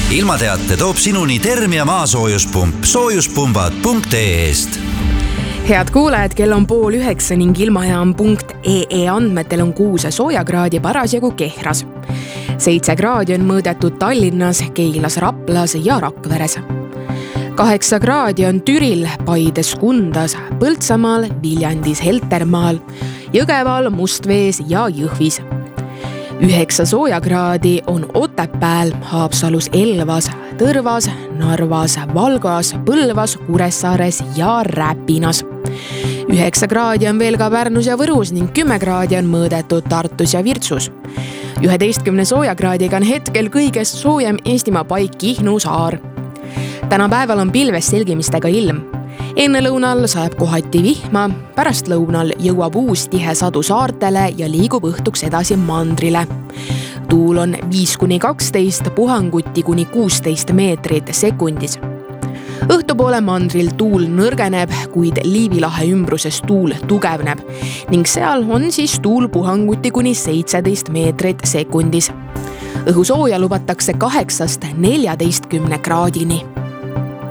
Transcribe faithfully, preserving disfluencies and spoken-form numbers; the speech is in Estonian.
ilmateate toob sinuni Termia maasoojuspump soojuspumbad punkt ee-st. Head kuulajad, kell on pool üheksa ning ilmajaam punkt ee andmetel on kuus soojakraadi parasjagu Kehras. Seitse kraadi on mõõdetud Tallinnas, Keilas, Raplas ja Rakveres. Kaheksa kraadi on Türil, Paides, Kundas, Põltsamaal, Viljandis, Heltermaal, Jõgeval, Mustvees ja Jõhvis. Üheksa soojakraadi on Otepääl, Haapsalus, Elvas, Tõrvas, Narvas, Valgas, Põlvas, Kuressaares ja Räpinas. Üheksa kraadi on veel ka Pärnus ja Võrus ning kümme kraadi on mõõdetud Tartus ja Virtsus. Üheteistkümne soojakraadiga on hetkel kõigest soojem Eestimaa paik Kihnu saar. Täna päeval on pilves selgimistega ilm. Enne lõunal sajab kohati vihma, pärast lõunal jõuab uus tihe sadu saartele ja liigub õhtuks edasi mandrile. Tuul on viis kuni kaksteist, puhanguti kuni kuusteist meetrit sekundis. Õhtupoole mandril tuul nõrgeneb, kuid Liivilahe ümbruses tuul tugevneb ning seal on siis tuul puhanguti kuni seitseteist meetrit sekundis. Õhusooja lubatakse kaheksast neljateistkümne kraadini.